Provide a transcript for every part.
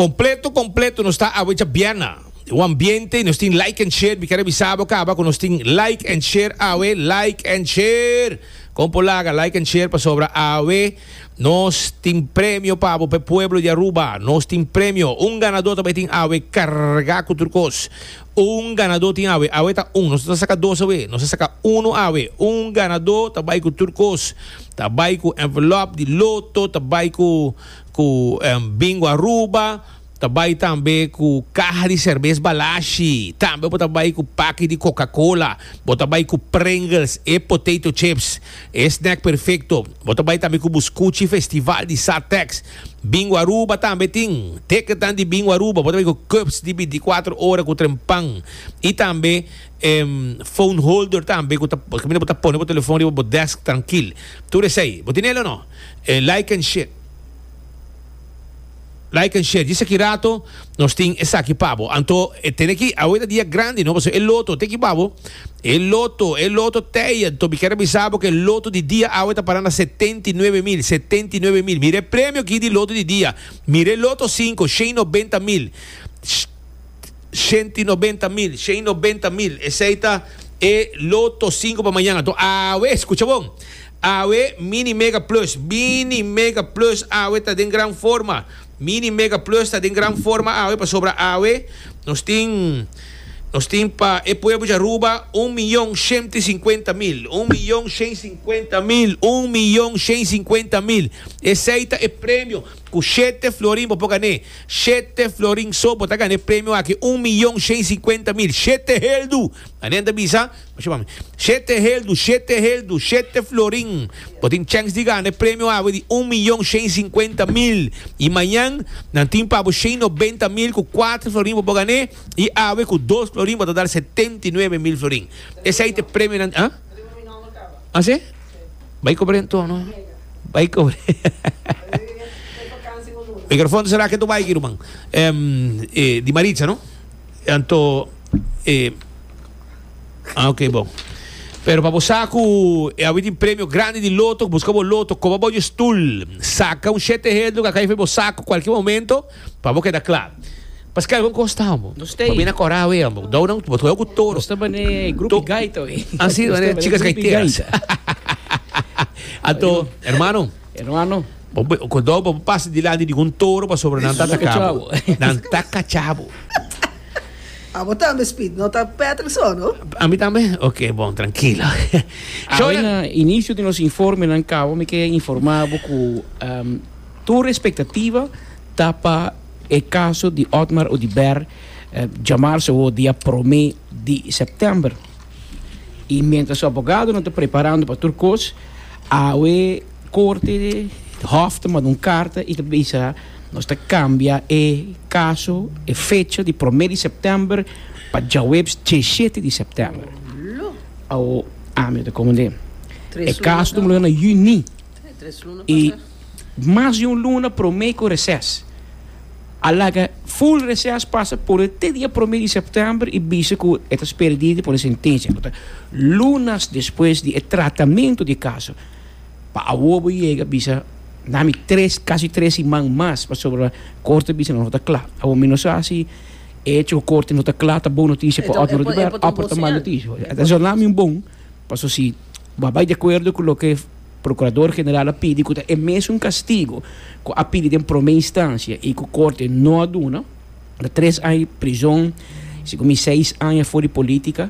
Completo, não está a wecha biana. O ambiente, nós tem like and share, me quero avisar, acaba com nós tem like and share, like and share. Compolaga, like and share para sobra awe. Nós tem prêmio para o pueblo de Aruba. Nós tem prêmio. Ganador também tem awe carregar com turcos. Ganador tem awe. Awe tá nós saca 2 awe. Nós saca 1 awe. Ganador também com turcos. Também com envelope de loto. Também com bingo Aruba. Também com carro de cerveja Balashi. Também com pack de Coca-Cola. Também com Pringles e potato chips. Snack perfeito. Também com Buscucci Festival de Satex. Bingo Aruba também tem. Teketan de Bingo Aruba. Também com cups de 24 horas com trempang. E também phone holder também. Que você pode pôr o telefone no desk tranquilo. Tudo isso aí. Você tem ele ou não? Like and share. Like and share. Dice aqui rato, nós tem essa aqui pavo. Então, tem aqui a outra dia grande, não? É loto, tem aqui pavo. É loto teia. Então, me quero avisar que o loto de dia a outra parando 79 mil. Mire prêmio aqui de loto de dia. Mire loto 5, 190 mil. 190 mil. Essa aí é loto 5 para amanhã. Então, escucha bom. Awe Mini Mega Plus. Awe está em grande forma. Mini Mega Plus está em grande forma. Awe para sobra Awe. Nós tem para o pueblo de Aruba 1.150.000. 1.150.000. Esse aí é prêmio. Com 7 florim para ganhar. 7 florim só para ganhar prêmio aqui. 1.150.000. 7 heldu. Ainda bisa? 7 heldu. 7 florim. Tem chance de ganhar prêmio de 1.150.000. E amanhã, não tem para 190.000 com 4 florim para ganhar. E ave com 2 florim para dar 79.000 florim. Esse aí é prêmio. Ah, sim? Vai cobrar então, não? Vai cobrar. O microfone será que tu vai aqui, irmão? De Maritza, não? Então, ok, bom. Pero para você, havia um prêmio grande de loto, buscamos loto, como vou de stool, saca 7 reais, que cai foi saco qualquer momento, para você quedar claro. Pascal, vamos gostar, amor. Gostei. Para vir na coral, amor. Dá não, botou eu com touro. Gostava de grupo gaita, Assim, né? Chicas gaiteiras. Então, hermano. Quando passa de lá de um touro para sobre Nantata Cabo. Nantata Cabo. A você também, Speed, não está perto só, não? A mim também? Ok, bom, tranquilo. No início de nosso informe na Cabo, me quedei informado que tua expectativa está para o caso de Otmar Odiber chamar-se o dia 1 de setembro. E mientras o advogado não está preparando para turcos, a corte de Hof manda carta e te avisa nós cambia o caso e fecha de 1 de setembro para já web 17 de setembro. O ame de comandante. O caso do luna juni e mais de luna promete recesso. Alaga full recesso passa por até dia 1 de setembro e visa que está perdido por a sentença. Lunas depois de tratamento de caso. Para a ovo chega visa nami quase 3 semanas mais para sobre a corte visa não está claro. A o menos assim hecho o corte não está claro, tá boa notícia para outro lugar, aporta má notícia. Então nami bom, passo se vai de acordo com o que procurador general pede que é mesmo castigo que a pede em primeira instância e que o corte não aduna 3 anos de prisão, 6 anos fora de política,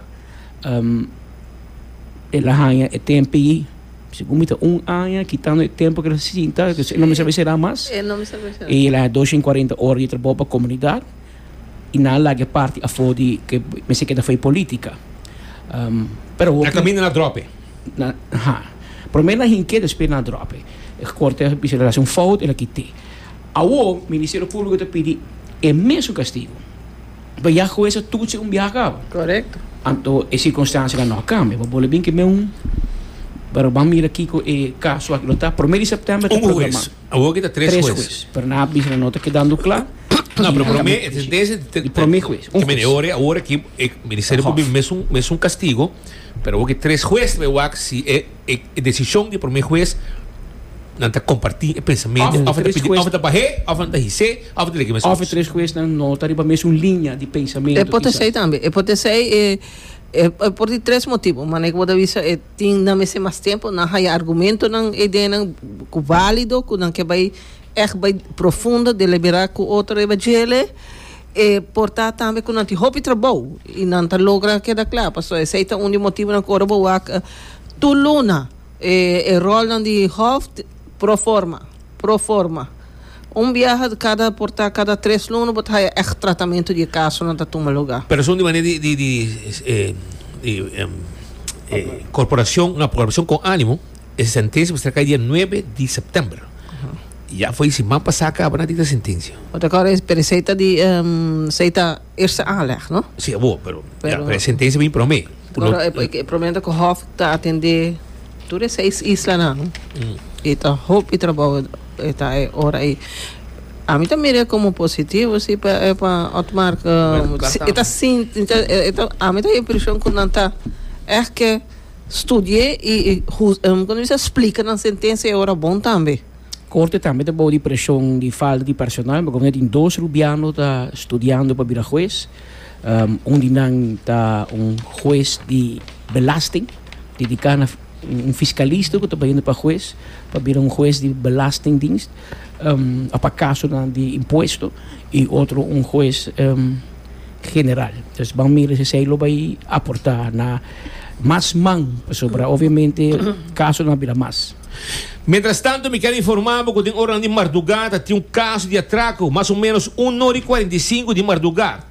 ela ganha tempo e segundo 1 ano quitando o tempo que ela sinta, que não me sabe será mais. E ela 240 horas de trabalho para a comunidade e nada que parte a fora de que me se queda foi política. Pero a caminho na drope. Primeiro a gente espera na drop. A corte a relação falta ela quite. O Ministério Público te pede é mesmo castigo. Mas já com essa tudo se viaja. Correto. Então a circunstância não cambia. Vou bolar bem que mesmo. Pero vamos mirar aqui com o caso aqui está 1 de setembro está programado. O que está 3 juízes. Pero na bisa não está quedando claro. Não, pero desde o primeiro juiz. Que agora que o Ministério Público mesmo castigo. Pero que 3 jueces, se é decisão de primeiro juiz nanta compartir o pensamento, of de barrer, of de hice, of de ligações. Of 3 coisas não nota riba mesmo linha de pensamento. Pode ser também. Pode ser por 3 motivos. Mas eu vou dizer, tem na mesa mais tempo, não há argumento, não ideia não válido, não que vai vai profundo, deliberar com outro evangelho. Portar também com nanti hopi trabalho e não tá logra que da claro, pastor. Esse é um motivo na cor boa tu luna rol não de hof pro forma. Viaje cada 3 lunas botar tratamento de caso não tá toma lugar. Pero son de maneira corporação, uma corporação com ânimo, essa sentença vai cair dia 9 de setembro. Já foi semana passada acaba na dita sentença. Agora é receita de receita eerste aanleg, não? Sim, bom, pero a sentença vem para mim. Agora promete que o Hof está atender tudo 6 islas não. E tá hope e trabalho está hora aí. A mim também é como positivo se para Otmar está sim, a mim tem a impressão que não está que estudie e quando você explica na sentença é hora bom também. Corte também tem boa pressão de falta de personal, porque tem 2 rubianos tá estudando para virar juiz. Onde não tá juiz de belasting, dedicado a fiscalista que está indo para juiz, para virar juiz de belastingdienst, para caso de imposto, e outro juiz general. Então, vamos ver se ele vai aportar na mais sobre, obviamente, caso não virá mais. Mientras tanto, me quero informar que tem hora de madrugada tem caso de atraco, mais ou menos 1h45 de madrugada,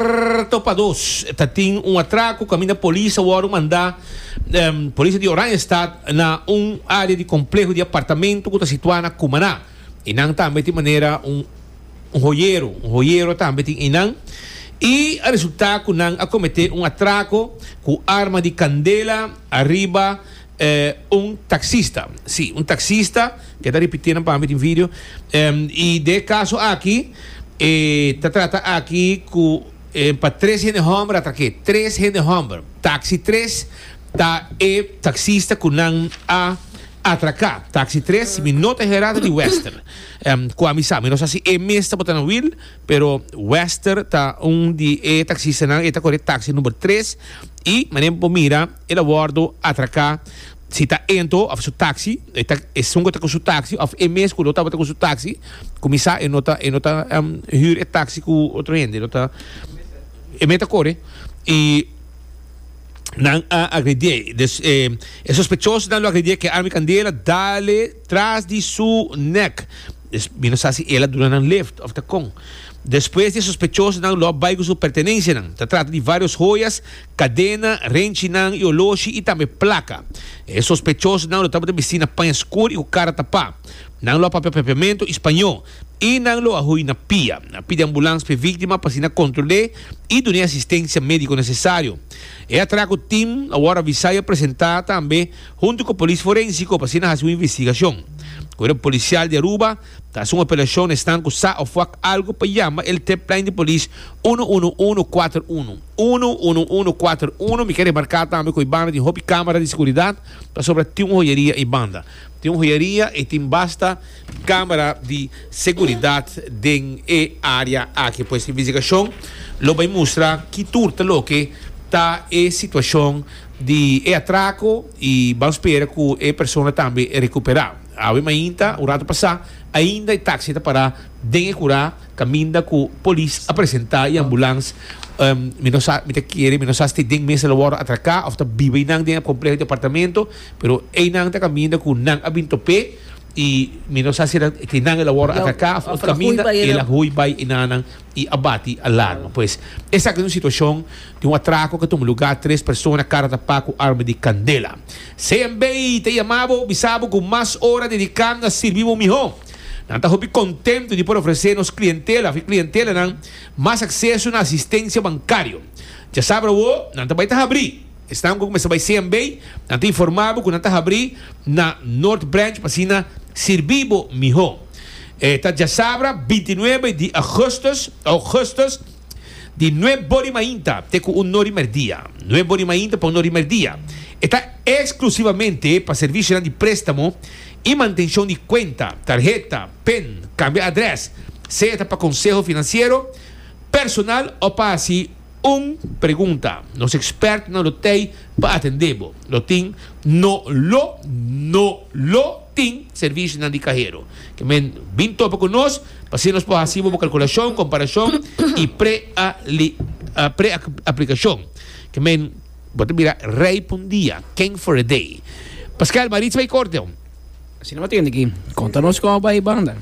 1:45. Tem atraco, caminho da polícia, o hora mandar polícia de Oranjestad na área de complexo de apartamento que está situado na Cumaná. E não também de maneira joieiro também tem inang. E a resultado que não acometeu atraco com arma de candela arriba taxista. Sim, taxista que está repetindo para mim em vídeo. E de caso aqui, trata aqui com para 3 gente homem, atraque 3 gente homem. Taxi 3 tá taxista que não atracar. Taxi 3 minutos gerada de Western. Com a missa, não sei se é mesmo botando Will, pero Western tá de taxista não está correto taxi número 3 e manem mira ele abordo atracar se está ento of seu táxi está sungo tá com seu táxi of mes com outra com seu táxi começar e nota huur táxi com outro ende nota meta corre e não agredir é sospechoso não agredir que a arma candela dale tras de sua neck não sei se ela durante um lift of the con. Depois de sospechoso não lo vai com sua pertenência não. Trata de várias joias, cadena, renche não, e oloshi e também placa. É sospechoso não lo estava de piscina panha escura e o cara tapa. Não lo papiamento espanhol. E não lo arrui na pia. Na pia de ambulância para vítima para se controlar e dar assistência médica necessário. É atraco o time agora avisar e apresentar também junto com a polícia forensica para se fazer uma investigação. O Corpo Policial de Aruba está uma operação estão com sa of algo para chamar o tepline de polícia 11141. 11141. Me quero marcar também com a banda de Hopi Câmara de Seguridade para sobre tem uma joieria e banda. Tem uma joieria e tem basta câmara de seguridade de área aqui. Pois a investigação lo vai mostrar que turta lo que está a situação de atraco e vamos esperar que a pessoa também recuperar. Ainda, o rato passar, ainda o táxi está para de curar, caminha com a polícia apresentar e ambulância. Não sei se tem mesmo agora atracar, ou está vive não tem complexo de apartamento, pero ainda está caminhando com não abintope e não sei se tem não agora atracar, ou caminha e ela vai e abate alarma. Pois essa é uma situação de atraco que toma lugar 3 pessoas cara tapar com arma de candela. CMB te chamava, bisabo com mais hora dedicada a servir o mijo. Não está contente de poder oferecer nos clientela não mais acesso na assistência bancária. Já sabe o não vai estar abrir. Estamos com começar vai CMB, não está informado que não está abrir na North Branch para sina servir o mijo. Já sabe 29 de agosto de 9 bori mainta te com nori merdia 9 bori mainta para nori merdia está exclusivamente para serviço de préstamo e manutenção de conta, tarjeta, PEN, cambio de adresse, seja para conselho financeiro, personal ou para assim, pergunta. Nos expertos não lo tem para atender. Lo tem, no lo tem serviço na de carreiro. Que men, vim topa conosco, para ser nos possível uma calculação, comparação e pré-aplicação. Que men, pode virar rei por um dia, king for a day. Pascal, Maritz vai corte. Assim não tem aqui. Conta-nos como vai a banda.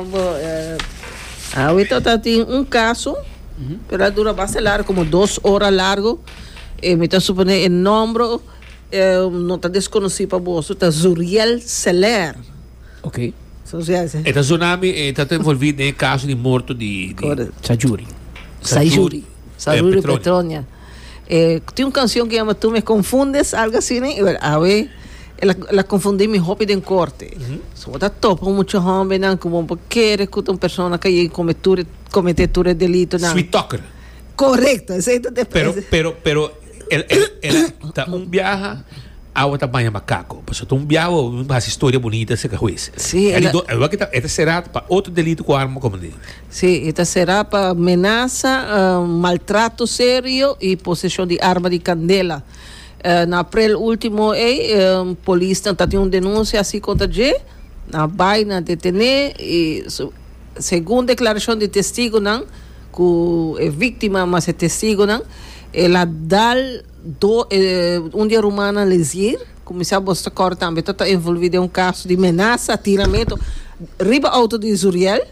Ahorita tem caso, pero dura bastante largo, como 2 horas largo. Me está suponiendo el nombre, no está desconocido para vos, está Zuriel Seller. Ok. Esta tsunami está envolvido em caso de morto de Sayuri Petronia. Tem uma canção que chama Tu Me Confundes, algo assim, né? A ver, ela confundiu me rápido em corte. Só está top, muitos homens, como querer que uma pessoa que cometer delito. Sweet talker. Correcto, isso aí está Pero ela viaja a outra banha macaco. Porque tu viaja uma história bonita, essa coisa. Sim. Esta será para outro delito com arma como dele. Sim, esta será para ameaça, maltrato sério e possessão de arma de candela. Na abril último, a polícia está tendo uma denúncia assim contra G, na baina detener e segundo declaração de testigo, não, que é vítima, mas é testigo, não, ela dá um dia romana lesir, começou a mostrar cor também, está envolvido em caso de ameaça, atiramento, riba auto de Zuriel,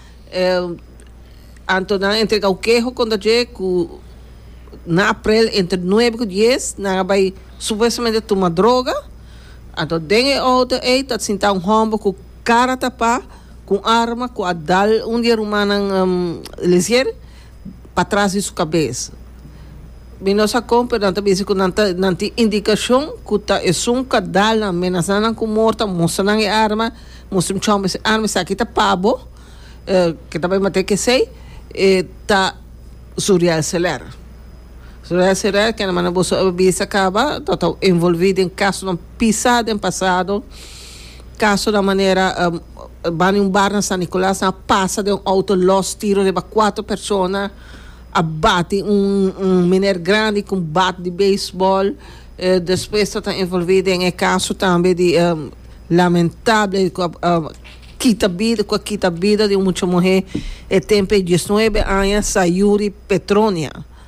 Antônio entrega o queijo contra G, que na abril entre 9 e 10, na vai supostamente tomar droga, então dengue auto está sentado rombo com cara tapa, com arma, com a dal um dia romana lesir para trás de sua cabeça. Nossa compra também se não tem indicação que tá é um cadal ameaçando com morta, mostrando a arma, mostrando chama essa arma aqui tá pabo, que também mate que sei, tá Zuriel Seller. Zuriel Seller que na mana bolsa bisa acaba, tá envolvido em caso de pisada em passado, caso da maneira van em bar na San Nicolás, passa de auto los tiro de 4 pessoas, abate menino grande com bate de beisebol, depois está envolvido em caso também de lamentável quita vida de uma mulher tem 19 anos, Sayuri Petronia.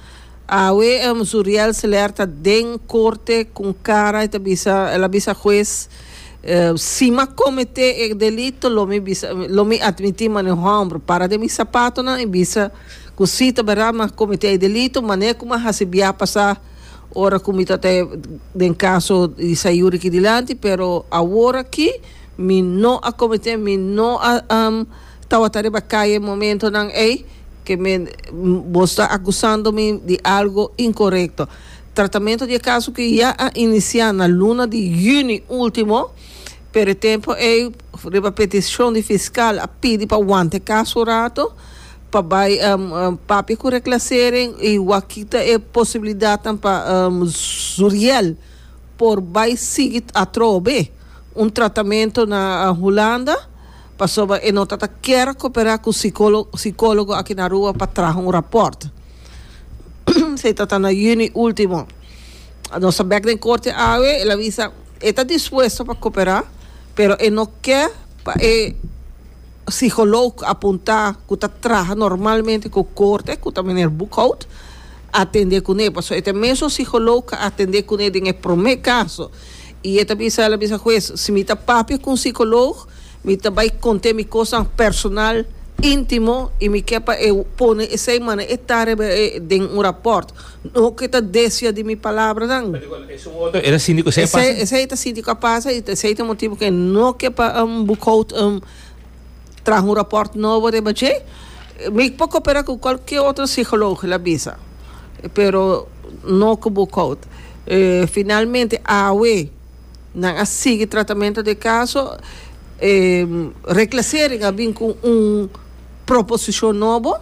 Zuriel Seller está em corte com cara, ela bisa juez se me cometer o delito, lo me admitir no ombro para de mi sapato na e bisa cosita verdade mas cometer o delito maneira como recebia passar ora como até em caso de Sayuri aqui dilante, pero agora aqui me não a cometer me não estava tarefa cair momento não que me está acusando-me de algo incorreto. Tratamento de caso que já iniciar na luna de junho último, per tempo é a petição de fiscal a pedir para o caso rato para vai papi com reclasseren e o aqui é possibilidade para Zuriel por vai seguir a trobe tratamento na Holanda passou e não tá quer cooperar com psicólogo aqui na rua para trazer raporte. Se está na junho último. Nossa back em corte ela avisa está disposto para cooperar, pero não quer para psicólogo apontar que está trabalhando normalmente com corte, que também é book-out, atender com ele. Porque é mesmo psicólogo atender com ele em primeiro caso. E ela avisa juez, se me está papi com psicólogo, me vai contar minha coisa personal, íntimo, e me quer para eu pôr essa semana e de rapport. Não que está descia de minha palavra, não. Era síndico, esse é síndico passa, e esse é o motivo que não quer para book-out traz rapport novo de bache. Me pode cooperar com qualquer outro psicólogo, ela avisa. Pero não com book-out. Finalmente, a UE não sigue tratamento de caso, reclassarem com proposição nova,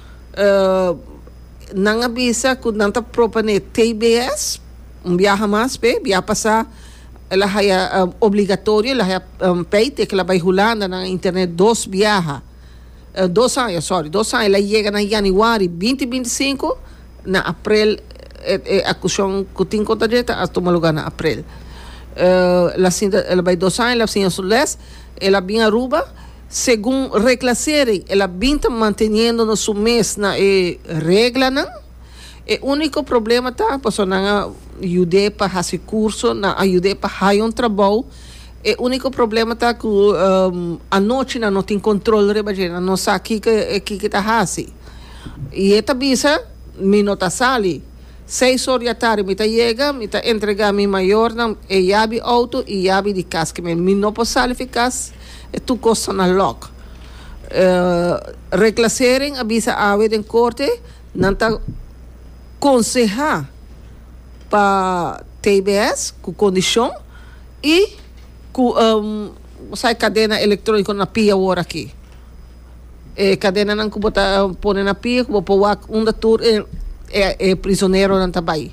não avisa que não está propondo TBS, viaja mais, viaja passar ela é obrigatória, ela é peite que ela vai rolando na internet 2 viaja. 2 anos, ela chega na janeiro 2025, na abril, a questão que tem conta direta, a tomar lugar na abril. Ela vai 2 anos, ela assim, ela vem a Aruba, segundo reclassere, ela vem mantendo no seu mês na regra, não? O único problema tá, porque não ajude para fazer curso, não ajude para fazer um trabalho. O único problema tá que a noite não tem controle, não sabe o que está fazendo. E esta bisa, me nota sali, 6 horas da tarde, me chega, me entrega a minha maior, e chave auto e chave de casa, que me não posso sair ficar, tu costa na lock. Reclasseren, avisa a ave de corte, não tá aconselhar para TBS com condição e com cadena eletrônica na pia agora aqui. Cadena não que botar põe na pia, que botar da tour é prisioneiro não trabalha.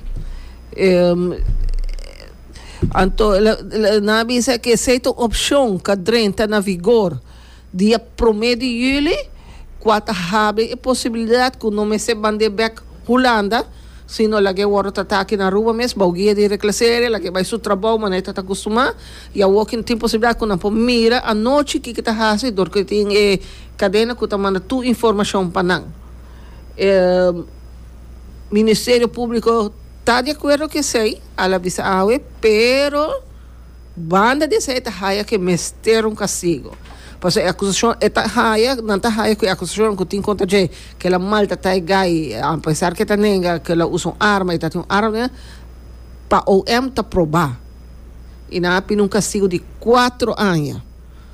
Então, na avisa que essa opção que está na vigor dia 1 de julho, quando abre a possibilidade que o nome se bande back Holanda, se não lagi o outro tá aqui na rua mesmo, o guia de reclassere, lagi vai seu trabalho, mas está acostumado, e a walking tem possibilidade que não pode mira a noite que está fazendo, porque tem cadena que está mandando tu informação para não. Ministério Público está de acordo que sei, ela diz pero banda de ser haya que meter um castigo. Porque a acusação não está raia que a acusação que tem contra de que ela malta está gai, apesar que está nega que ela usa arma e está tem arma, para o OM está provar. E na pin um castigo de 4 anos.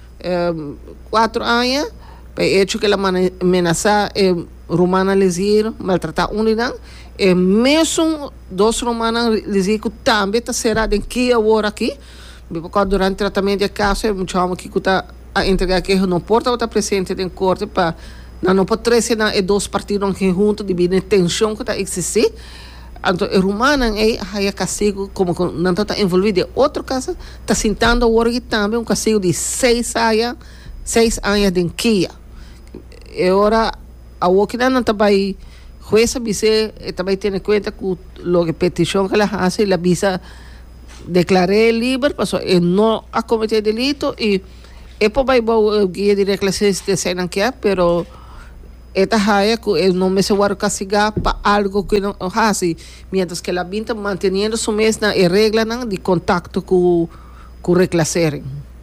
4 anos, para hecho que ela ameaçar romana lesir, maltratar não, e mesmo 2 romanas lesir que também está será de que agora aqui, porque durante o tratamento de caso, muito homem que está a entregar que não pode estar presente em corte para não pode trazer e 2 partidos que juntos devido à tensão que está existindo. Então, o romano é castigo como não está envolvido em outro caso, está sentando agora que também castigo de 6 anos de Kia. E agora a que não está vai juez avise também tem em conta que a petição que ela faz, ela avisa declarar livre, para não a cometer delito e por vai o guia de reclamações de cena que é, pero esta raia que não me se vai castigar para algo que não faz, mientras que ela vinta mantendo sua mesma regra de contato com o reclassere.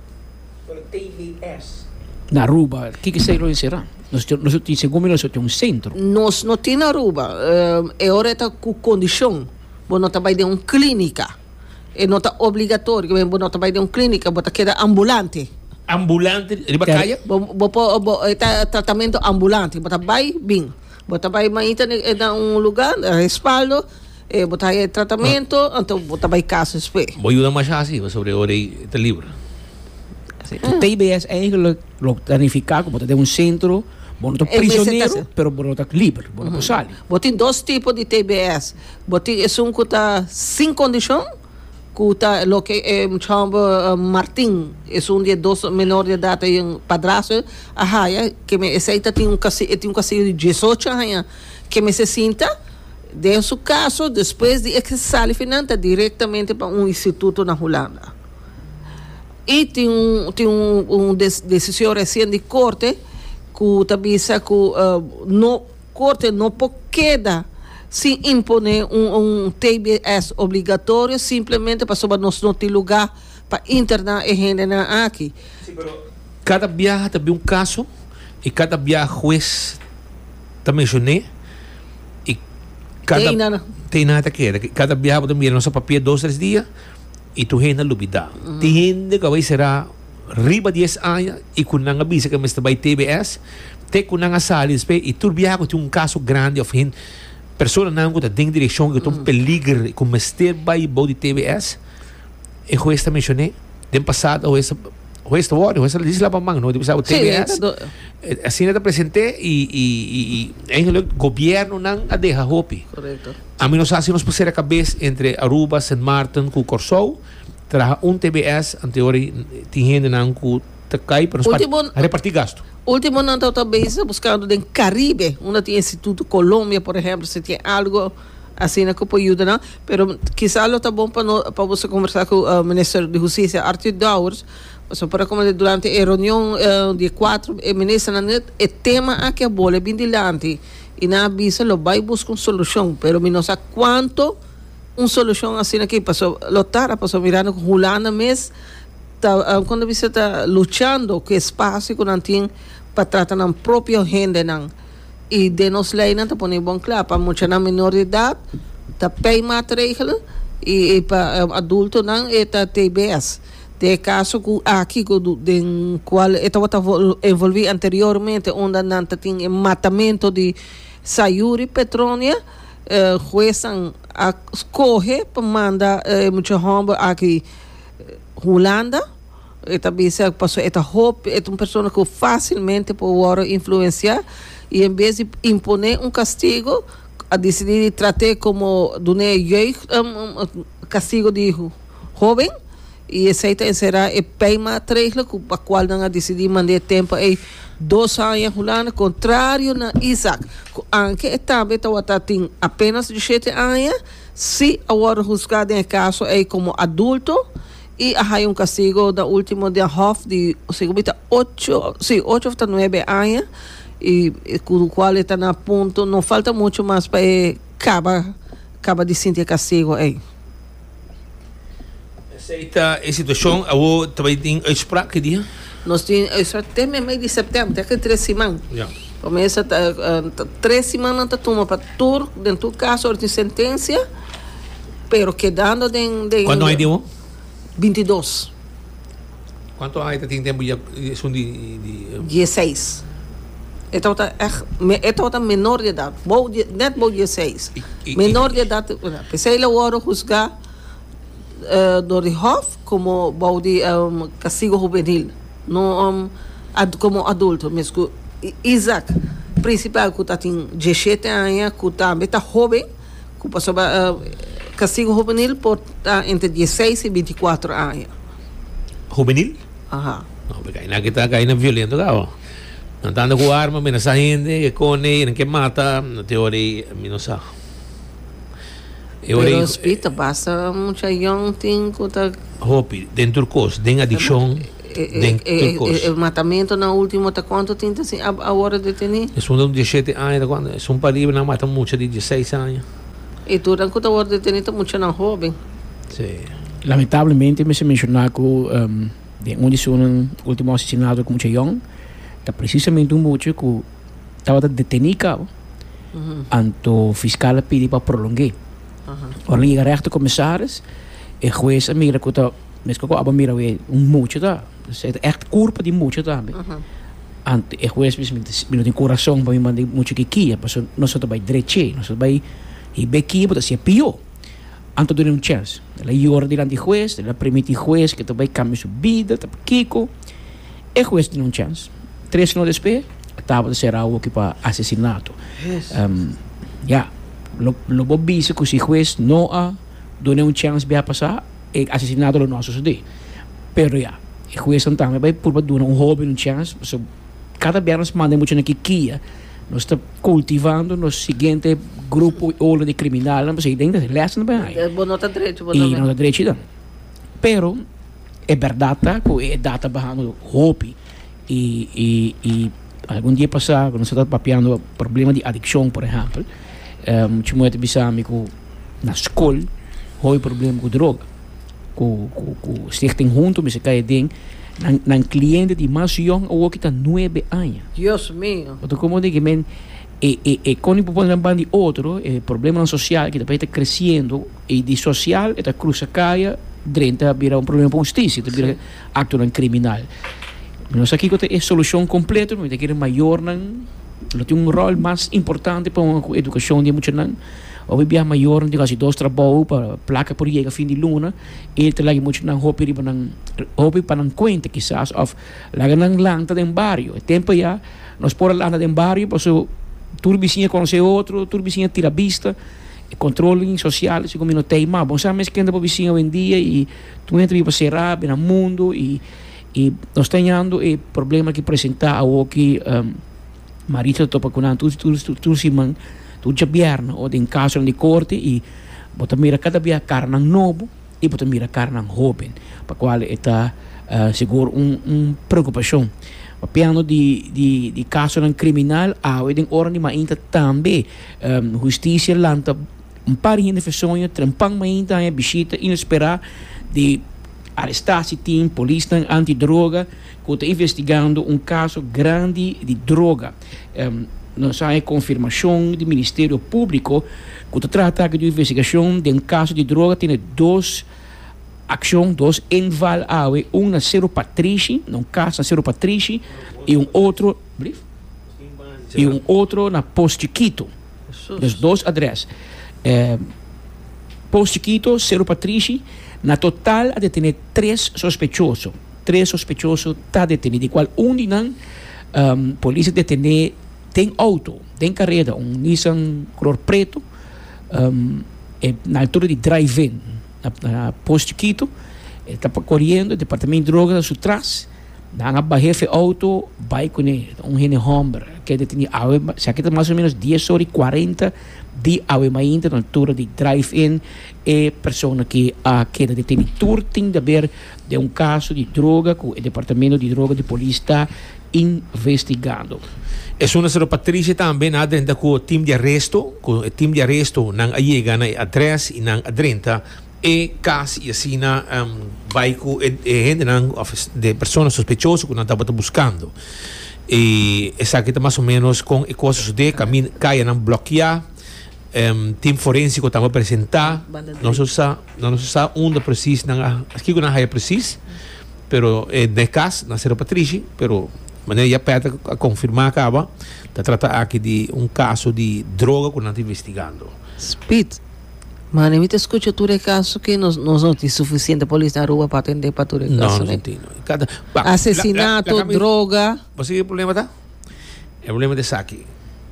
TBS na Aruba, o que sei lo será? Nós temos um centro. Nós não temos Aruba, é hora está com condição, você não vai de uma clínica, e não está obrigatório, você não vai de uma clínica, você queda ambulante. Ambulante, di ba kaya? Tratamento ambulante, bota vai bem, bota vai maita na um lugar, respaldo, bota aí tratamento, então bota vai caso espé. Vou ajudar mais assim, sobre o este livro. O TBS é lo planificar, como tem um centro, bueno, está prisioneiro, pero bueno, está livre, bueno, não sai. Tem 2 tipos de TBS, tem um que está sem condição, que lo que chama Martin, é de 2 menores de idade e um padrasto, que me aceita tem um castigo de 18 anos, que me se sinta, de seu caso, depois de exercer finança diretamente para um instituto na Holanda. E tem decisão recente de corte, que avisa que corte não pode quedar se imponer um TBS obrigatório simplesmente para nós não ter lugar para internar a gente aqui. Sim, pero cada viagem tem um caso e cada viagem juiz também mencionei e tem nada que cada viagem também nosso papel 2-3 dias e tu gente lubida. Tem gente que vai será riba 10 anos e com não avisa que mas vai TBS te com não salis e tu viagem tem um caso grande of gente pessoa não que tem direção que tem peligro com mestre vai de TBS e juiz também mencionei tem passado o esta hora o esta diz lá para mão não deve ser o TBS assim está presente e o governo não a deixa hopi correto a mim não sei se nos puser a cabeça entre Aruba, Saint Martin com Corsou traga un TBS, en teoria, tem gente não que te cai para repartir gasto. Último, não estou bezig buscando no Caribe, onde tem Instituto Colômbia, por exemplo, se tem algo assim que pode ajudar, não? Pero quizá lo está bom para você conversar com o Ministro de Justiça, Arthur Dowers, para como durante a reunião de 4 ministros, o tema que é bola bem dilante e na visa lo vai buscar uma solução, pero não sei quanto uma solução assim aqui, passou lotar, passou mirando com Holanda mesmo, quando você está lutando com espaço que não tem para tratar na própria gente não. E de nos lei não está pondo bom claro para muita na menor de idade está pay maatregelen e para adulto não está TBS. De caso que aqui de qual estava envolvido anteriormente onde não tinha matamento de Sayuri Petronia, juez escolhe para mandar muita romba aqui Holanda. Esta bisa passou esta hope é uma pessoa que facilmente pode influenciar e em vez de imponer um castigo a decidir tratar como castigo de jovem e aceita será e pema trêsla para qual não a decidir mandar tempo e 2 anos Holanda contrário na Isaac anche também tem apenas 17 anos se agora juzgado em caso é como adulto e há castigo da última de Hof de 8 ou 9 anos e com o qual está na ponto não falta muito mais para acaba de sentir castigo aí. Aceita a situação, eu também tenho uitspraak que dia? Nós temos até mês de setembro, até que 3 semanas. Começa 3 semanas tá toma para tudo, dentro do caso de sentença, pero quedando de Quando é dia? 22. Quanto ainda tem tempo de 16. Então tá menor de idade. Net bom 16. Menor de idade. Pensei lá hora juzgar do Hof como bom de castigo juvenil. Não como adulto. Mas Isaac, principal que tá tem 17 anos, que também tá jovem, que passou castigo juvenil por entre 16 e 24 anos. Juvenil? Aham. Não, porque aí kita kain violento ka. Não tá com arma, amenaça gente, que cone, que mata, na teoria, minosa. Pero hospital basta muita young thing que tá hope dentro do cos, tem adicção. O matamento na última tá quanto tinta assim a hora de ter? É um de 17 anos, quando é um país não mata muito de 16 anos. E tu dan a hora de ter tá muito na jovem. Sim. Lamentavelmente me se mencionar que de onde se último assassinato com muito young, tá precisamente muito que estava detenido, anto fiscal pediu para prolongar. Ora liga rechter commissaris e juez mira que tá mesmo que mira muito tá é echt culpa de muito também ante e juez mesmo tem coração para me mandar muito que quia porque nós só vai direito nós vai e bequia para ser pior anto de um chance ela iora diante juez ela permite juez que vai cambiar sua vida tá kiko e juez tem um chance 3 anos depois estava de ser algo que para assassinato lo bobbice que se juez não a dona chance de passar e assassinato lo nosso de pero o juez também vai por dar jovem chance so cada vez nos manda muito na Kia nós está cultivando no seguinte grupo de criminal não sei ainda lessa não vai não está direito e não está direito pero é verdade que é data barrando hope e algum dia passar quando você está papiando problema de adicção por exemplo muito muito bisami ko na escola hoi problema com droga com stichting junto me se cai ding nan cliente de mais jong ou que tá 9 anos Dios mío então como digo men com o problema bandi outro problema social que está crescendo e de social está cruza caia dentro vira problema para justiça vira acto criminal nós aqui que é solução completa mas tem que maior lo tem rol mais importante para uma educação de muitos não ou bem maior de quase 2 trabalhos para placa por chegar fim de luna e te lagi muitos não hobby para não conta quizás of laga não lanta de barrio tempo já nós por lá de barrio passou turbicinha conhecer outro turbicinha tira vista controle social, se como no tem mais. Bom, sabe, mas que anda para vizinho hoje em dia e tu entra para será bem no mundo e nós temos o problema que apresentar ao que marito topa com tu simang tu jabierna ou em caso de corte e bota mira cada vez carne novo e bota mira carne jovem para qual está seguro preocupação. Piano di caso ng criminal, awit ng oran ni mainta tambe justicia lanta par de pessoas trampang mainta a bisita inesperada de arrestatie team polícia antidroga que está investigando caso grande de droga. Nós há confirmação do Ministério Público que trata de investigação de caso de droga tem dois ações, dois enval awe, na Cerro Patrici, num caso na Cerro Patrici e outro na Posto Quito. Os dois adresas. Posto Quito, Cerro Patrici, na total a detener 3 sospechosos. 3 sospechosos está detenido, de qual de não polícia detener tem auto, tem carrera, Nissan cor preto, na altura de drive-in, na Posto Quito, está correndo, o departamento de drogas atrás, dá uma barreira auto, vai com ele, gene Humber, que é detenido, se aqui está mais ou menos 10 horas e 40 de ainda na altura de drive-in, e pessoa que queda detenido. Tudo tem de ver de caso de droga que o departamento de droga de polícia está investigando. É uma Cerro Patricia também dentro com o time de arresto, não chega na adressa e não adrenta e caso e assim vai com gente de pessoas sospechosas que não estava buscando. E essa aqui está mais ou menos com coisas de caminho caia não bloquear. Time forensico estava apresentar, não se sabe onde preciso, aqui não é preciso, pero de caso na Cerro Patricia, pero maneira já perto a confirmar acaba, está tratando aqui de caso de droga que não está investigando. Speed. Mas eu te escuto tu caso que não tem suficiente polícia na rua para atender para tu caso. Não tem. Assassinato, droga. Você o problema tá? O problema desse aqui.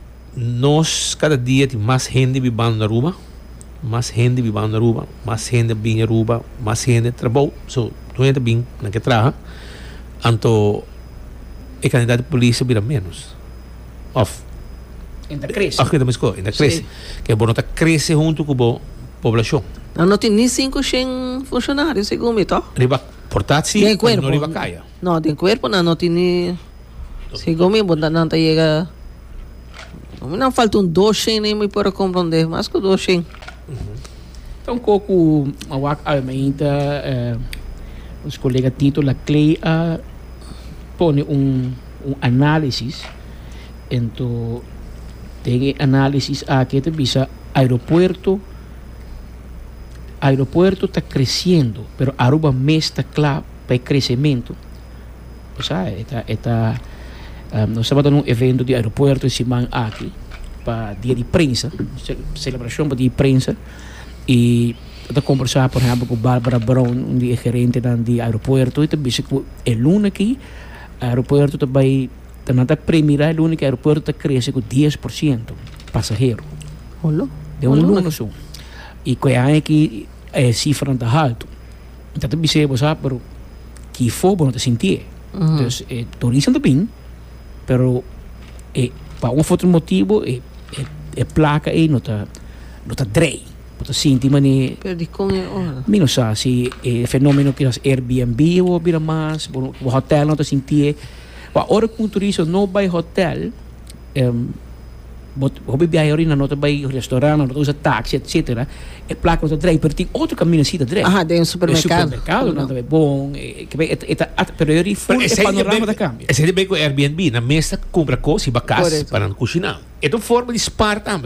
Nós cada dia tem mais gente vivendo na rua, mais gente vindo na rua, mais gente trabalha, so tu entra bem na que trabalha, então a quantidade de polícia vira menos. Ainda cresce. Ainda cresce. Que é bom nota cresce junto com a população. Não tem nem 500 funcionários, segundo me tá? Riba portátil, não riba caia. Não, tem corpo não tem nem segundo me não chega. Não falta 200 nem me para compreender, mas que 200. Então, pouco ainda os colegas Tito la Clay põe análise, então tem análise aqui que bisa aeropuerto está crescendo, pero Aruba mês está claro para crescimento. O sea, nós estamos dando evento de aeroporto em Simão aqui para dia de prensa, celebração para dia de prensa, e eu conversar, por exemplo, com Bárbara Brown, gerente de aeroporto, e também disse que é lunes aqui, o aeroporto também está premiar, o único aeroporto está crescendo com 10% passageiro. Olha. De lunes só. E que é aqui cifra não está alto. Então também se você pero que for bom te sentir. Então, turismo também. Pero para outro motivo placa aí não tá drei porque sinti mani perdi com ela não sei se fenômeno que as Airbnb ou vira mais o hotel não tá sentir a hora que um turista não vai hotel hobby biayori na nota vai restaurante não usa táxi etc placa não tá drei pero tem outro caminho assim da drei tem supermercado não tá bom pero eu full panorama da câmbio esse é bem com Airbnb na mesa compra coisas e bacas para cozinhar é uma forma de spar também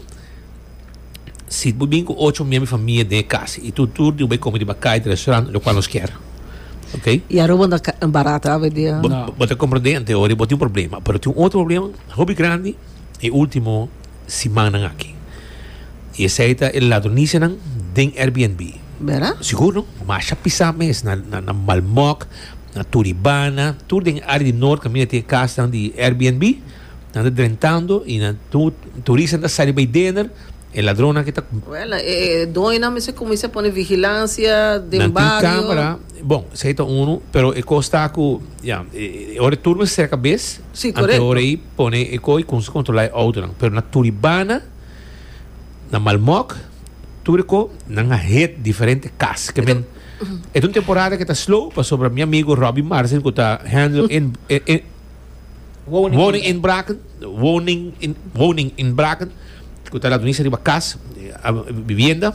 se tu bem com 8 membros de família de casa e tu tudo vai comer de bacai de restaurante o qual nós quer ok? E a roupa é barata vai dia você compreende em teoria tem um problema mas tem outro problema hobby grande e último semana aqui e esse é o lado nisso de Airbnb vera? Seguro mas já pisar mesmo na Malmoc na Turibana tudo em área de norte caminho de casa de Airbnb anda drentando e na turista anda sair bem dentro El ladrón que está Well, doina me se começa a poner vigilância de na barrio. câmara. Bom, aceita pero e costa com hora turma cerca vez. Sim, correto. Hora aí pone e coi com se controlar outro, pero na Turibana, na Malmoc, Turico, na rede diferente cas, que men. É uma temporada que está slow, para sobre meu amigo Robbie Marcin, que está handle woning in Braken, woning in Braken, que está lá do início de casa, a vivienda.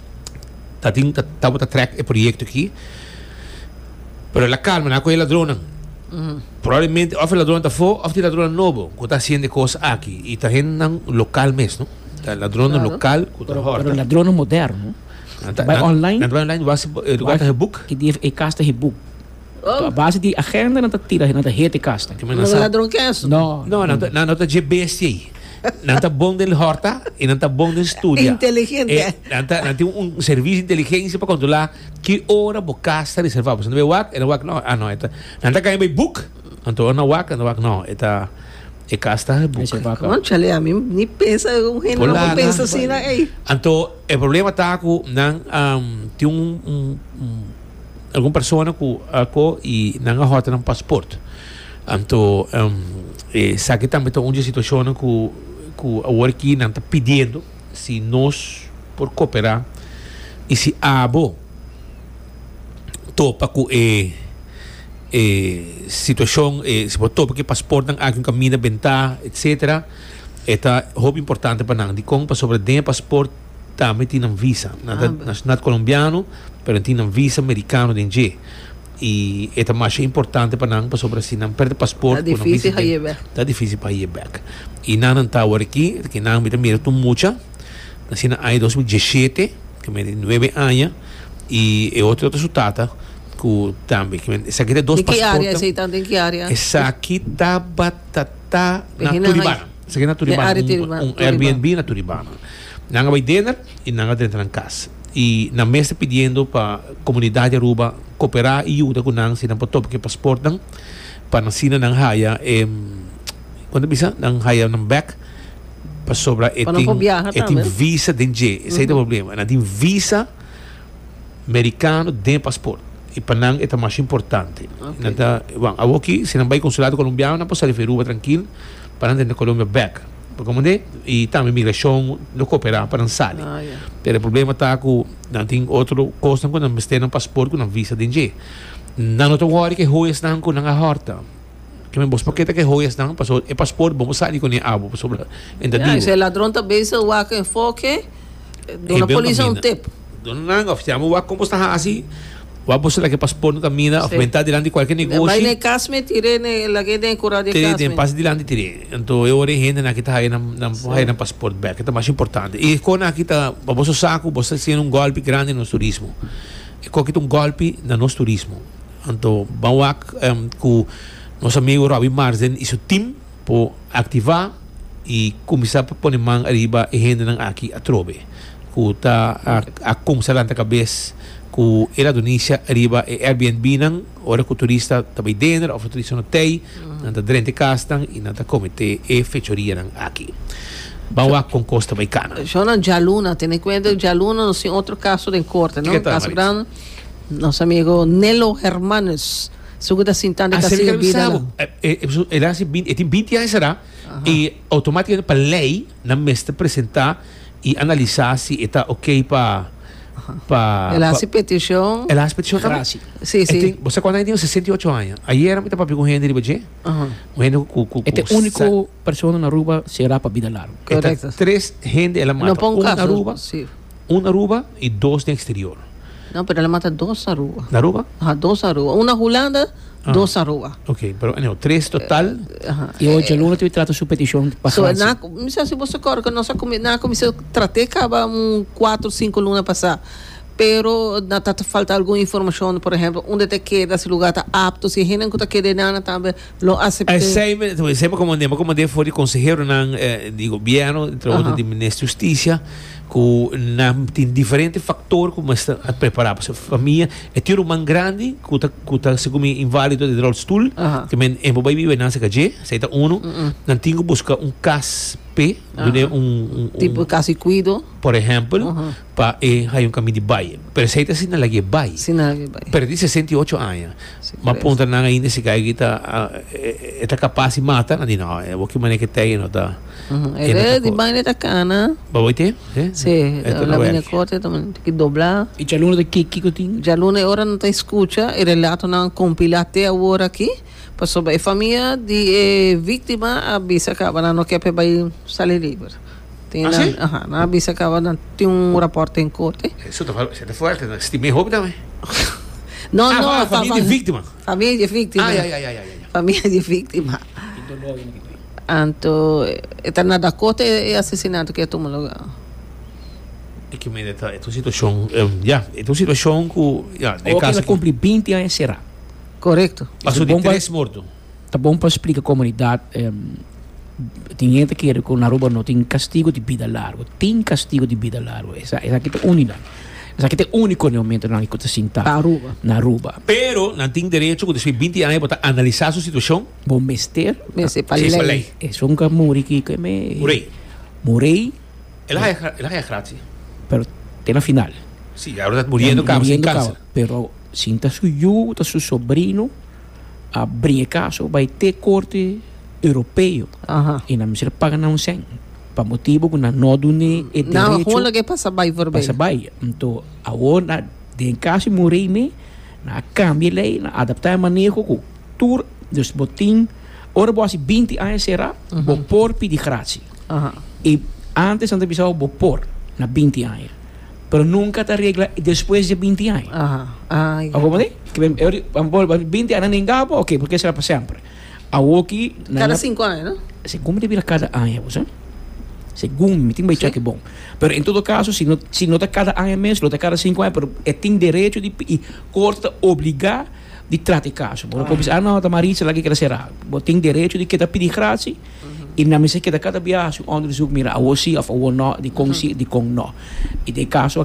Tá track o projeto aqui. Pero la calma, na coisa ladrona. Provavelmente, ou o ladrão está fora, ou o ladrão novo, que está fazendo coisas aqui. E está indo local mesmo, não? Ladrão local, que está horta. Pero ladrão moderno. Vai online. Vai online, vai ter book. Que die e casta he book. A base de agenda não tá tira, não tá rede casta. Não é ladrão que é isso? Não. Não tá GPS aí. Não tá bom del horta e não tá bom del estúdio. Inteligente. Não tem serviço de inteligência para controlar que hora você casta reservado. Você não vê o WAC? É o WAC não. Não tá caindo bem book. Então não WAC não. É casta book. Conchale, a mim nem pensa, o reino não pensa assim, né? Então, o problema tá com tem alguma pessoa que não horta um passaporte. Então, sabe também tem uma situação que a work não está pedindo se nós por cooperar e se abo topa com situação se por topa que passaporte não há um caminho de bentar etc é muito importante para nós de como para sobre den passaporte também tem um visa nacional colombiano mas tem um visa americano de e é mais importante para nós sobre se não perde passaporte está difícil para ir back e não está aqui que não me mira tu mucha assim aí 2017 que me 9 anos e outro resultado que também que essa aqui tem dois passaportes em que área essa aqui tá batata na Turibana essa aqui na Turibana Airbnb na Turibana não vai dentro e não vai dentro na casa e na mesa pedindo para a comunidade Aruba cooperar e ajuda com nós se não pode porque passaporte não para nós não haya quando bisa não haya um back para sobra tem visa de esse é o problema não tem visa americano de passaporte e para nós é mais importante bom aqui se não vai consulado colombiano não pode sair de Aruba tranquilo para não ter Colômbia back e também imigração não cooperar para não sair. Mas o problema está com não tem outro coisa quando não tem um passaporte com visa de NG. Não tem hora que hoias não com a horta. Que me bos paquete que hoias não passou é passaporte vamos sair com ele abo sobre entendeu? Se ladrão também se o que enfoque dona polícia um tempo. Dona não oficiamos o como está assim vamos lá que passaporte no caminho aumentar diante de qualquer negócio vai na casa me tirei lá que tem curar de casa tem passe diante tirei então eu ore gente na que tá aí na passaporte back é mais importante e quando aqui tá vamos saco você sendo um golpe grande no turismo e qualquer golpe no nosso turismo então vamos com nosso amigo Robbie Marcin e seu time para ativar e começar a pôr mão arriba e gente aqui a trove que tá a começar na cabeça ku ela Indonesia arriba Airbnb nang ora ku turista também dentro ou turista no tei nanta drente castan e nanta comete e fechoria nang aqui bawa com costa baicana Jona Jaluna tem em conta Jaluna no sem outro caso de corte não caso grande nosso amigo Nelo Hermanos suga sintando que assim vida ela se tem 20 anos será e automaticamente para lei na mestre apresentar e analisar se está ok para ela hace petição também sim você quando tem 68 anos aí era muito papi com gente de budget é único pessoa na Aruba será para vida larga correto três gente ela mata uma Aruba e dois no exterior não pero ela mata dois Aruba na Aruba? Dois Aruba uma Holanda dois Aruba ok pero não três total e hoje aluno te trata sua petição não sei se você corre que nossa comissão tratei acaba 4, 5 lunas passar pero falta alguma informação por exemplo onde te queda se o lugar está apto se gente que está querendo também lo aceita sempre como de foi consejero de governo entre outros de ministro de justiça que tem diferentes fatores como está a preparar para a família é tiro man grande que está segundo inválido de rolstool que men em vai viver na CKG seita não tem que buscar caso pé, Tipo casi cuido. por exemplo, para hay um caminho de baia. Pero se está assim na lagi baia. Pero de 68 anos. Mas ponta na ainda se cai está capaz de matar, não, é o que maneira que tem, não tá. Ele de baia da cana. Baboite? Sim, la minha corte também tem que dobrar. E já luna de que tem? Já luna hora não tá escuta, ele relato não compila até a hora aqui. Passou bem família de vítima a bisa acaba não quer para ir sair livre. Tem na bisa acaba tem reporte em corte. Isso tá falando, você tá forte, né? Se me rouba também. Não, família de vítima. Família de vítima. Família de vítima. Então, está na Dakota e assassinato que é tomado lugar. É que me dá essa situação, essa situação que de caso que cumpre 20 anos será. Correto. Passou de 3 mortos. Tá bom para explicar a comunidade. Tem gente que na Aruba não tem castigo de vida largo. Tem castigo de vida largo. Essa aqui é única. Essa aqui é único momento na que você sinta. Na Aruba. Pero não tem direito que depois de 20 anos para analisar a sua situação. Bom mester. Para lei. É um camuri que me. Morei. Ela é grátis. Pero tem na final. Sim, agora está morrendo cabo sem câncer. Pero sinta suyo, ta su sobrino, abrir caso, vai ter corte europeu. E não se paga não sem. Para motivo que não dune e direito. Não, rola que passa vai vermelho. Passa vai. Então, agora, de caso morei me, na cambia lei, na adaptar a maneira que tur, dus botin, ora boas 20 anos será, bopor pedi graça. E antes não precisava bopor na 20 anos. Pero nunca te arregla después de 20 años. ¿Cómo de? Que 20 años en Gabo, ok, porque será para siempre. Aquí, cada 5 años, ¿no? Según me vira cada año, ¿sí? Según me tengo que bom. Pero en todo caso, si no está cada año mes, lo está cada 5 años, pero tiene derecho de corta obligar de tratar caso. Porque como dice, não, a Marisa lá que quer ser, tem direito de que tá pedir graça. E na mesa que cada viagem onderzoek mira a você of a não de consi de com não. E de caso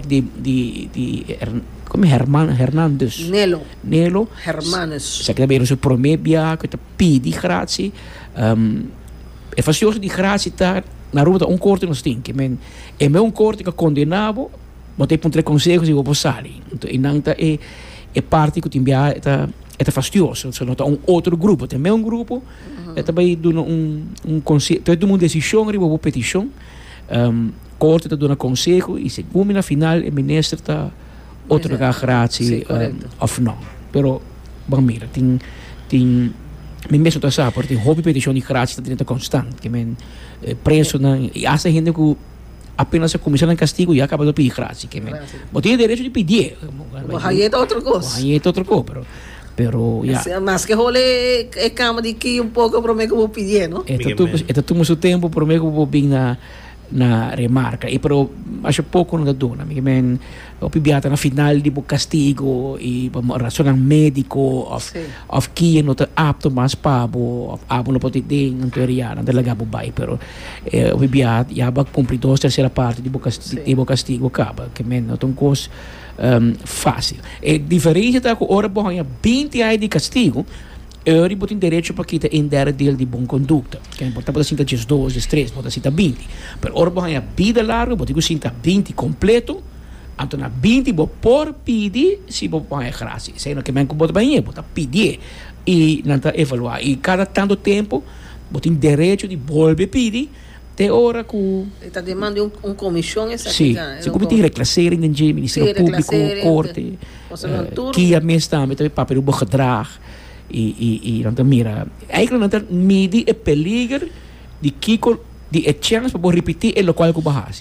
como Hernandes. Nelo Hermanes. Se que ver o primeiro viagem que tá pedir graça. É fácil de graça tá na rua um corte nos tem que men é um corte que condenado, botei por 3 conselhos e vou passar. Então e não tá é parte que tem viagem é fastidioso, se não tá outro grupo, também um grupo, também dando conselho, todo mundo decisão, riba uma petição, corte tá dando conselho e segundo na final o ministro tá outro lugar grátis ou não, pero bom mira, tem mesmo tá sabe, porque tem hobby petição de grátis tá dentro constante, que men preso na e essa gente que apenas se comissão de castigo e acaba de pedir graça, que men, mas tem direito de pedir, aí é outra coisa, pero ya. Mas que role é cama de que pouco para mim que vou pedir, não? Este toma seu tempo para mim que vou vir na remarca. E pero acho pouco não dá na men o pibiata na final de castigo e razão médico of que não está apto mais pabo of abo não pode ter em teoria não delega bai pero o pibiata já vai cumprir 2/3 parte de castigo acaba que men não tem coisa fácil. É diferente da que ora bom 20 anos de castigo, ele tem direito para quitar em dele de boa conduta. Que é importante para sinta 2, 3, para sinta 20. Pero ora bom vida larga, para sinta 20 completo, então na 20 vou por pedir se vou pagar graça. Se não que me bota bem, bota pedir e não tá evaluar. E cada tanto tempo, vou ter direito de voltar pedir. Te hora que está demandando comissão essa sim, se como tem reclassering in de Ministério Público, corte, que a mês também papel o gedrag e não mira, eigenlijk não midi é peligro de Kiko de chance para repetir o local que bahas.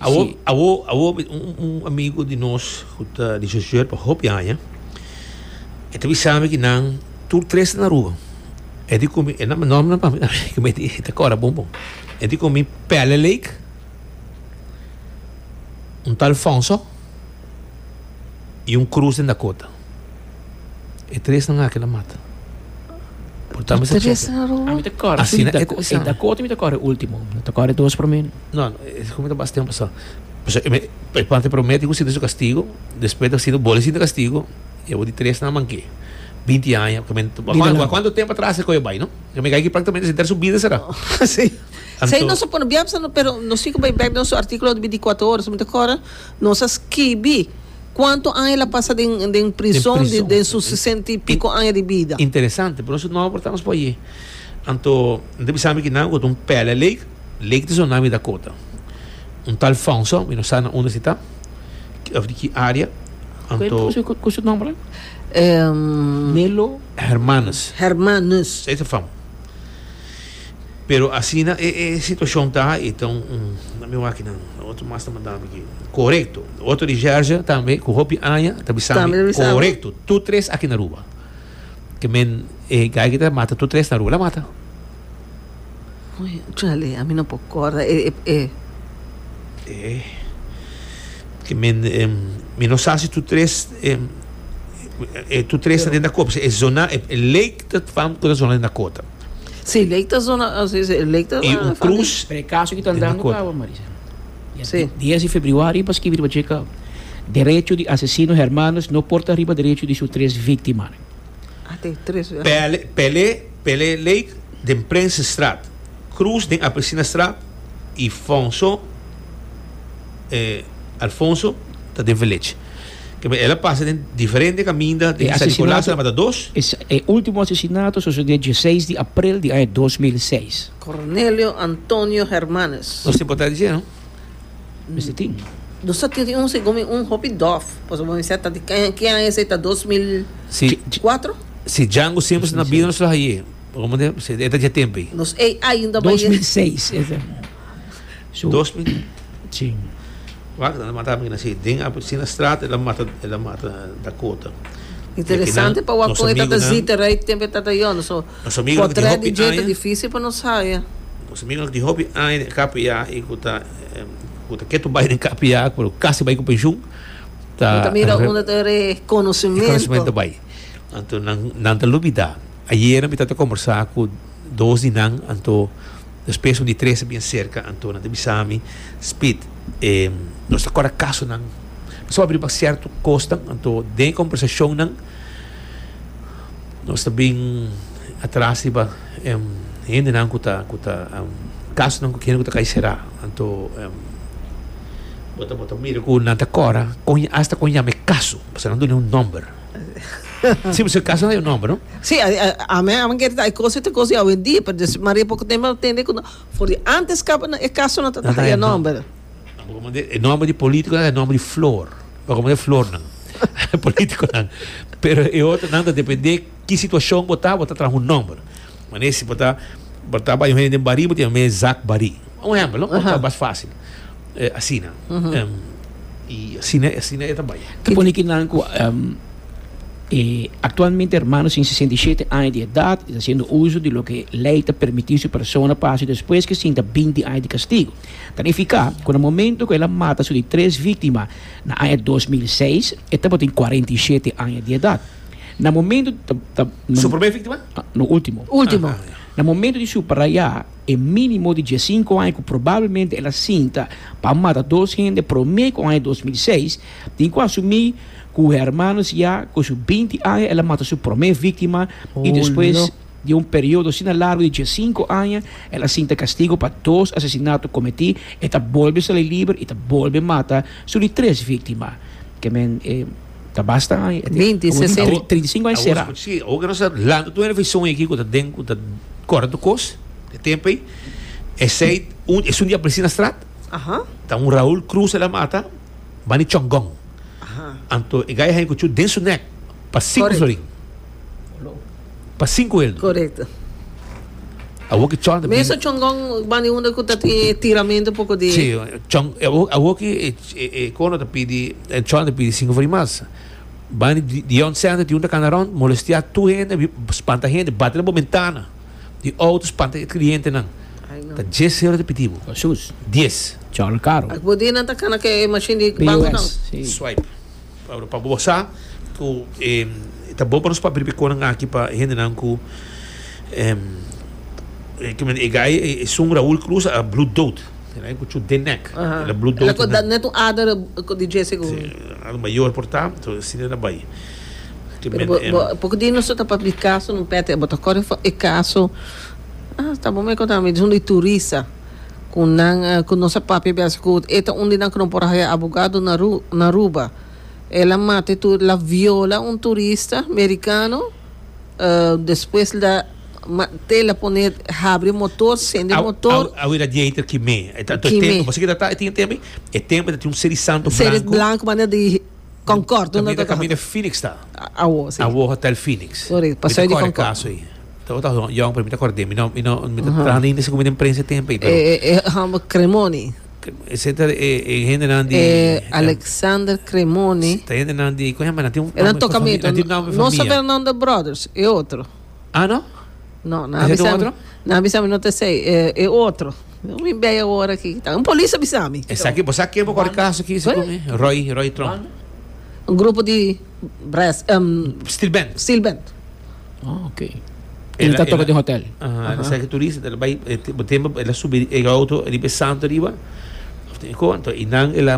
Amigo de nós, de Jesus para Hopianha, e tu sabe que não tu 3 na rua. É de comer, é não que me tá agora bom. É de comer Pele Lake, tal Alfonso e Cruz em Dakota. E 3 não há aquela mata. Portanto, a mim tá caro. Assim, Dakota me tá caro o último. Tá caro 2 para mim. Não, é como tá bastante passado. Pues parte promete que se castigo, depois de sido boletim de castigo, eu vou de 3 na manque. 20 anos. Quanto tempo atrás você vai, não? Eu me caí que praticamente sem ter subida será. Sim. Sei não só por biapsa, pero no sigo bem back no artículo de 24 horas, muito agora, nossas kibi. Quanto anos ela passa de prisão de seus 60 e pico anos de vida? Interessante, por isso não aportamos por aí. Então, deve saber que não, quando pele lake de Zonami Dakota. Tal Alfonso, não sabe onde está, de que área. Qual é o seu nome? Melo Hermanos. Esse é famo. Pero assim a situação tá, então na minha máquina, outro mais mandando aqui. Correto. Outro de Georgia também, com Hopi Anha, também sabe. Correto. Tu três aqui na rua. Que men gai que mata tu três na rua, la mata. Chale, a mim não concorda. Que men não sabe tu três tu três dentro da Copa, é zona, é lake da fam toda zona da Cota. Sim, lake da zona, lake da. E um cruz. Para caso que está andando cá, Marisa. Sim. 10 de fevereiro, para escrever para checar. Direito de assassinos hermanos não porta arriba direito de suas três vítimas. Tem três. Pele lake de Prince Straat, cruz de Apelsina Straat e Alfonso está de Village. Ela passa em diferentes caminhos de Nicolás na Mata 2. O último assassinato sucedeu dia 16 de abril de 2006. Cornélio Antônio Hermanes. Não se pode dizer, não? Este tem. Do 71 segundo Hopi Doff. Pois vamos dizer, de quem é esse? 2004? Se Django sempre na vida não está aí. Vamos dizer, é de tempo aí. Nos ainda 2006. 2000? Sim. Ela matava assim, dentro da piscina estrada, ela mata Dakota. Interessante para o apoio da zita, aí tempo está aí, so. Nosso amigo de Hopi de jeito difícil para não sair. Nosso amigo de Hopi Anha, KPA, e kuta que tu vai em KPA, por casi vai com penjum. Tá. Mira onde tem conhecimento. Conhecimento vai. Então não te dúvida. Ayer me tata conversar com dois de nan, então depois de 13 bem cerca, então na Bisami, speed. Nós agora caso não só abrir para certo costa, então de conversação não nós também atrás iba ainda não kuta caso não que não cai será, então bota mira com nanta cora hasta com me caso, você não deu um número. Sim, você caso não é o número, não? Sim, a mim quer dar coisa hoje em dia, para dizer, Maria pouco tempo entender que foi antes que caso não tá aí número. O nome de político é o nome de flor. Como é flor, não. Político, não. Pero é outro, não, depende que situação botar traz um número. Mas se botar vai um de Bari, botar um Zac Bari. Um exemplo, não? Botar mais fácil. Assim, não. E assim é também. Que pone que não, actualmente hermanos em 67 anos de idade está fazendo uso de lo que lei está permitindo a pessoa passe depois que sinta 20 anos de castigo. Tanificar, com o momento que ela mata suas 3 vítimas na ano 2006, ela tem 47 anos de idade. No momento sua primeira vítima? No último. No momento de superar é mínimo de 15 anos que provavelmente ela sinta para matar 2 gente por meio com ano 2006, tem que assumir que os hermanos já com seus 20 anos ela mata sua primeira vítima e depois de um período assim largo de 15 anos ela sinta castigo para 2 assassinatos cometidos e ela volta a sair livre e ela volta a matar suas 3 vítimas que tá basta 20, 60, 35 anos será. Sim, o que nós lá tu era visão aqui com dentro da cor do cos de tempo aí esse é um dia precisa estrada. Tá um Raul Cruz ela mata Bani Chongong. Anto e gaya com dentro do neck para 5 florin. Para 5 ele. Correto. A o que chong mesmo Chongong bani onde que tá tiramento um pouco de. Sim, chong a o que quando te pedi chong te pedi 5 florin mais. Bani de onde senta de onde canaron molestia tu gente, espanta gente, bate na ventana. De outros espanta cliente não. Tá 10 euros de pedido. Jesus. 10. Tchau, caro. A poder não tá cana que machine de banco não. Swipe. Para você, que tá bom para nós para abrir com aqui para gente não que que gai é um Raul Cruz a Blue Dot, né? Que o neck, a Blue Dot. Ela não é um adar de Jessica. A maior portanto, assim na Bahia. Porque de nós tá para caso não pede, botar agora é caso. Tá bom, me contar, me diz um de turista. com nossa papi biascut eta onde não por abogado na Aruba ela mate tu la viola um turista americano depois la ela poner abre motor acende motor a radiator que me tanto tempo você que tá tem tempo de um ser santo branco maneira de Concordo, não tá caminho Phoenix tá a hotel Phoenix sorry passei de Concordo aí então tá eu para mim tá acordei me não trando ainda se comida imprensa tempo então Cremoni esse tá gente nandi Alexander Cremoni tá gente nandi como é mas tem um tocamento não Fernando Brothers é outro não Bisami não te sei é outro não me bem agora aqui tá polícia Bisami esse aqui você aqui vou colocar isso aqui Roy Tron grupo de Steel Band ok ele tá tocando em hotel essa que turista ela vai tempo ela subir e auto ele pesando arriba enquanto e não ela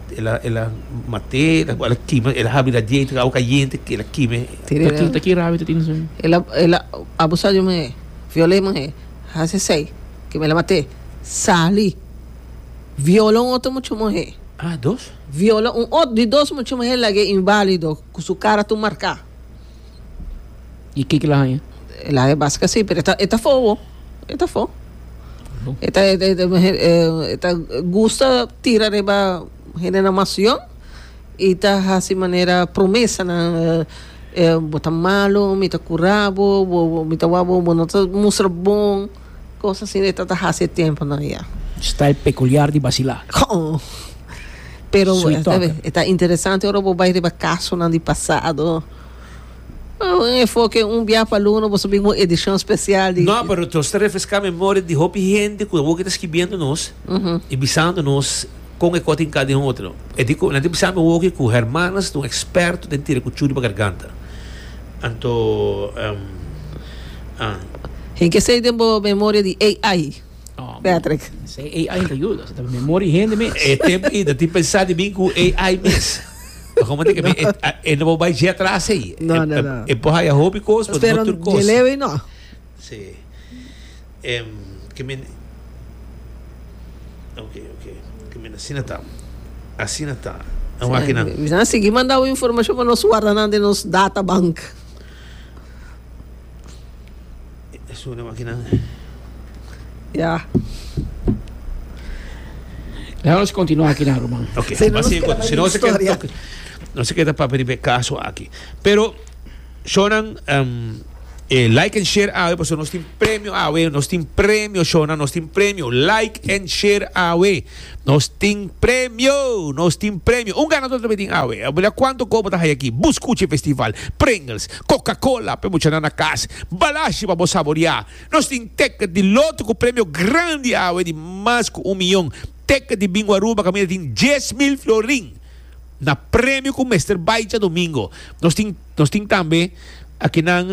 mate ela queima ela abre a dieta ao caliente que ela queima tá aqui rápido tem ela abusou de mim violei mim hace sei que me la maté sali violou outro muito morrer dos viola outro de dois muito morrer lagi inválido com sua cara tu marcar e que lá é ela é básica sim pero está fogo esta gusta tirar reba generação e está assim maneira promessa na botar malo mita curabo mita wabo bonota mostra bom coisa assim está há tempo não é style peculiar de vacilar pero está interessante agora vou vai reba caso no ano passado enfoque viagem para aluno você vem uma edição especial de não, pero trouxe refrescar a memória de hopi gente que o que está escrevendo nos e visando nos com o que em cada outro e digo não pensamos o que com hermanas um experto de tirar cuchuri para garganta então em que sei de memória de AI Patrick sei AI te ajuda você tem memória gente mesmo é tempo ainda tem pensar de mim com AI mesmo como tem que ele não vai ir atrás aí não e por aí a hobby coisa mas outra coisa ele não sim que me ok que me assim está a máquina já segui mandar a informação para nós guardar de nos databank é uma máquina já vamos continuar aqui na Romano ok senão você quer não se queda para pedir caso aqui pero sonan like and share awe pues nós tem prêmio awe nós tem prêmio sonan nós tem prêmio like and share awe nós tem prêmio um ganador também tem awe olha quanto como tá aqui Buscuche Festival Pringles Coca-Cola para mucha na casa balashi para saborear nós tem teca de loto com prêmio grande awe de mais que 1 milhão teca de bingo Aruba caminha tem 10,000 florin na prêmio com Mr. Baicha domingo nós tem também aqui na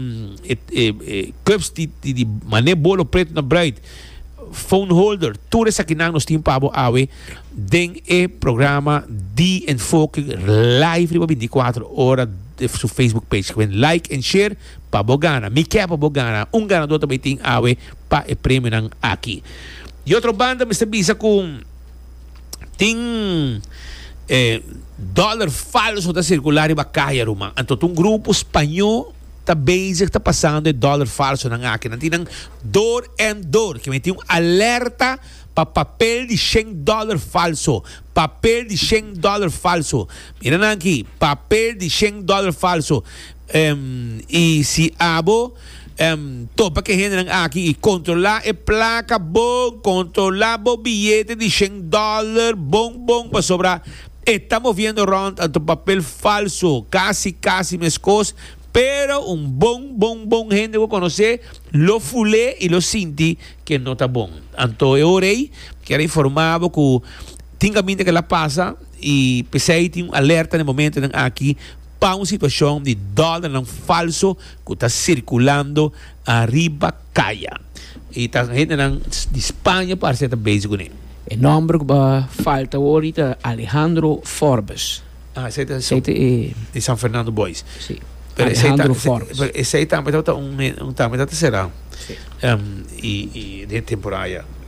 cups de mané bolo preto na bright phone holder tudo isso aqui nós tem para awe den programa de enfoque live 24 horas de seu Facebook page que like and share para bogana me quer para bogana ganador também tem awe para o prêmio nang aqui e outra banda Mr. Bisa com tem dólar falso da circular e bacaia Roma. Então, grupo espanhol está basic, está passando dólar falso na aqui. Não tem door and door, que tem alerta para papel de $100 falso. Papel de $100 falso. Mira aqui, papel de $100 falso. E se abo topa que gente aqui e controlar a placa bom, controlar o bilhete de $100 bom para sobrar. Estamos viendo around tanto papel falso, casi mescos, pero bom gente que conoce, lo fulé y lo sinti que no está bom. Anto eu orei, que era informado que tinha mente que la pasa e pensei tem alerta no momento aqui para uma situação de dólar falso que está circulando arriba caia. E tá gente de Espanha para ser basic com ele. O nome que falta ahorita Alejandro Forbes. Esse é de São Fernando Boys. Sim. Alejandro Forbes. Esse aí também está será. E de temporada.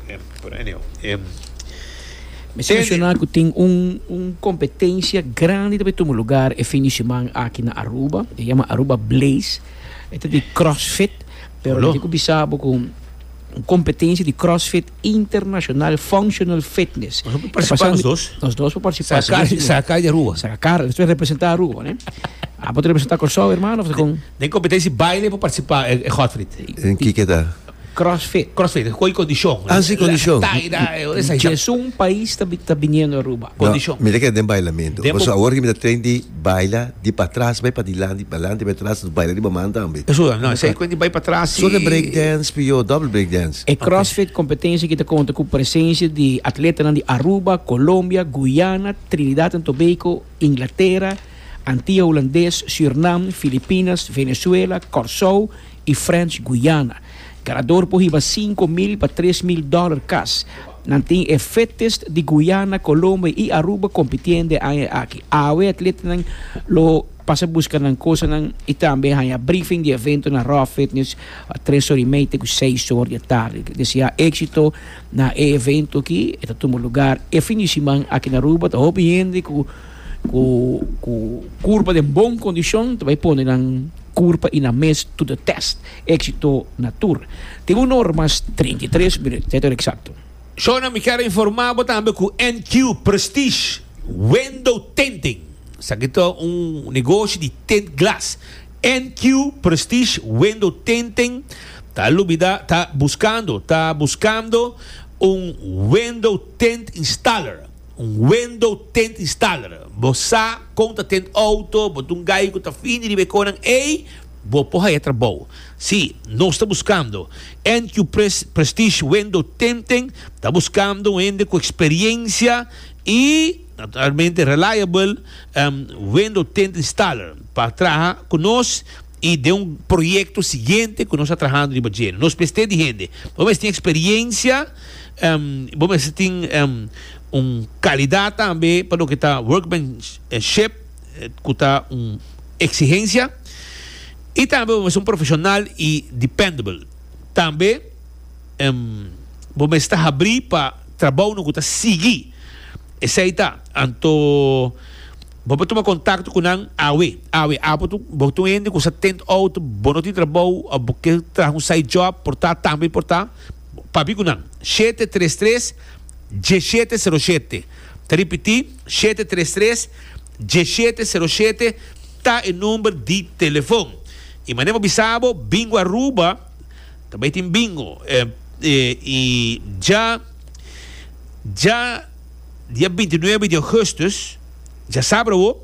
Pero anyway, Me se mencionar que tem competência grande também no lugar é fim de semana aqui na Aruba, se chama Aruba Blaze. É de CrossFit, pero eu fico bisabo com competência de CrossFit International Functional Fitness. Nós vamos participar os dois? Nós dois vamos participar. Sacar de rua. Sacar, eles vão representar a Aruba, né? Pode representar com o show, irmão? Tem competência baile para participar, é Hotfrit. Em que tá? CrossFit. CrossFit, com condição. Sim, condição. É país que está vindo a Aruba. Condição. Me lembro de bailamento. Mas agora que me treino de baila, de para trás, vai para dilante, para trás, baila de mamãe também. Isso não, sei quando vai para trás. Só de breakdance, pio, double breakdance. É CrossFit competência que te conta com presença de atletas de Aruba, Colômbia, Guiana, Trinidad e Tobago, Inglaterra, Antillas Holandês, Suriname, Filipinas, Venezuela, Curaçao e French Guiana. Ganador por riba $5,000 para $3,000 cash. Nanti efeitos de Guiana, Colômbia e Aruba competindo aqui. A atleta lo passa buscar coisa e também há briefing de evento na Raw Fitness a 3h30 com 6h da tarde. Deseja êxito na evento aqui, é todo lugar. É fim de semana aqui na Aruba, está obviamente com curva de boa condição, vai pôr na curva e na mesa to the test. Éxito na tour. Tem normas 33 minutos, é exato. Shona, me quero informar também com NQ Prestige Window Tinting. Sakito negócio de tint glass. NQ Prestige Window Tinting. Tá buscando window tint installer. Window tint installer. Você conta tint auto, botar gai que tá fim de beconan, vou porra aí trabalho. Sim, nós está buscando NQ Prestige Window Tinting, está buscando um ende com experiência e naturalmente reliable window tint installer para trabalhar conosco e de projeto seguinte que nós estamos trabalhando de bagulho. Nós precisamos de gente, vamos ter experiência, vamos ter qualidade também para o que está workmanship, que está exigência. E também vamos ser profissional e dependable. Também vamos estar abrir para trabalho no que está seguir. Essa aí está. Então, vamos tomar contato com a AWE. Vamos entender que você tem outro, bom de trabalho, porque traz side job, portar. Para vir com a 733-1707. Te repetir, 733-1707 está o número de telefone. E manemos bisabo, bingo Aruba, também tem bingo. E já dia 29 de agosto, já sabe,